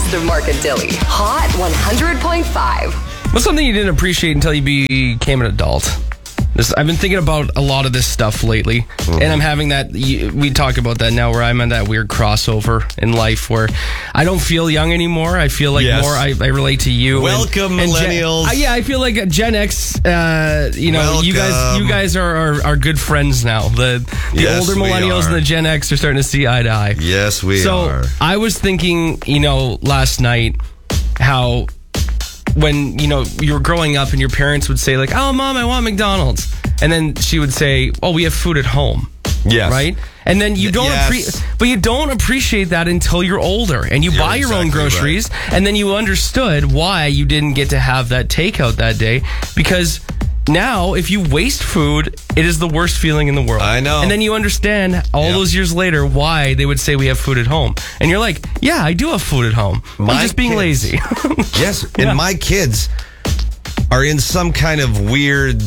best of Mark and Dilly. Hot 100.5. What's something you didn't appreciate until you became an adult? I've been thinking about a lot of this stuff lately, and I'm having that, we talk about that now, where I'm in that weird crossover in life where I don't feel young anymore. I feel like more, I relate to you. Welcome, millennials. I feel like Gen X, you guys are good friends now. The older millennials and the Gen X are starting to see eye to eye. Yes, we are. So I was thinking, last night, how when, you were growing up and your parents would say like, oh, Mom, I want McDonald's. And then she would say, oh, we have food at home. Yes. Right? And then you don't but you don't appreciate that until you're older and you're buy your own groceries. Right. And then you understood why you didn't get to have that takeout that day, because now, if you waste food, it is the worst feeling in the world. I know. And then you understand all those years later why they would say we have food at home. And you're like, yeah, I do have food at home. I'm just being lazy. Yes. And my kids are in some kind of weird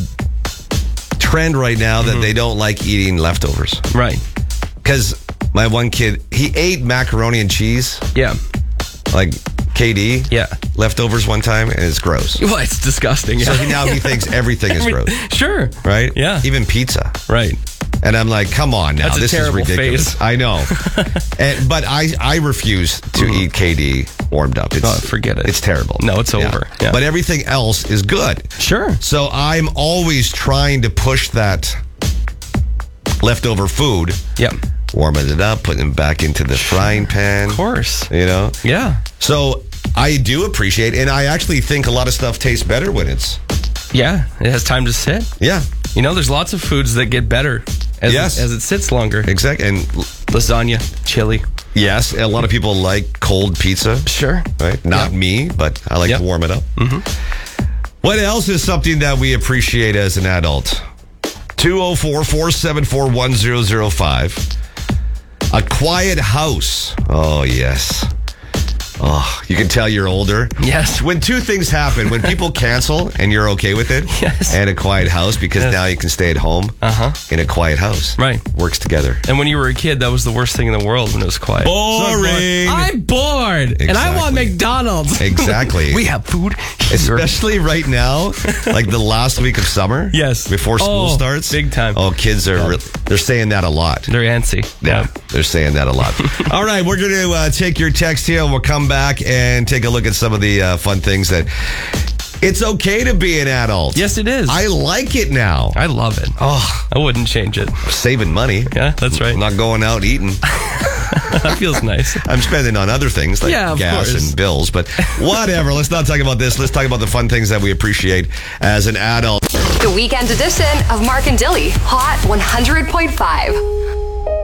trend right now that they don't like eating leftovers. Right. Because my one kid, he ate macaroni and cheese. Yeah. Like KD. Yeah. Leftovers one time, and it's gross. Well, it's disgusting. Yeah. So now he thinks everything is gross. Sure. Right? Yeah. Even pizza. Right. And I'm like, come on now. That's this a terrible is ridiculous. phase. I know. But I refuse to eat KD warmed up. Forget it. It's terrible. No, it's over. Yeah. But everything else is good. Sure. So I'm always trying to push that leftover food. Yep. Warming it up, putting it back into the frying pan. Of course. Yeah. So I do appreciate, and I actually think a lot of stuff tastes better when it's... Yeah, it has time to sit. Yeah. There's lots of foods that get better as it sits longer. Exactly. And lasagna, chili. Yes, a lot of people like cold pizza. Sure. Right? Not me, but I like to warm it up. Mm-hmm. What else is something that we appreciate as an adult? 204-474-1005. A quiet house. Oh, yes. Oh, you can tell you're older. Yes. When two things happen, when people cancel and you're okay with it, and a quiet house, because now you can stay at home in a quiet house. Right. Works together. And when you were a kid, that was the worst thing in the world when it was quiet. Boring. I'm bored. And I want McDonald's. Exactly. We have food here. Especially right now, like the last week of summer. Yes. Before school starts. Big time. Oh, kids are, they're saying that a lot. They're antsy. Yeah. They're saying that a lot. All right. We're going to take your text here and we'll come back and take a look at some of the fun things that it's okay to be an adult. Yes, it is. I like it now. I love it. Oh, I wouldn't change it. Saving money. Yeah, that's right. I'm not going out eating. That feels nice. I'm spending on other things like gas and bills, but whatever. Let's not talk about this. Let's talk about the fun things that we appreciate as an adult. The weekend edition of Mark and Dilly. Hot 100.5.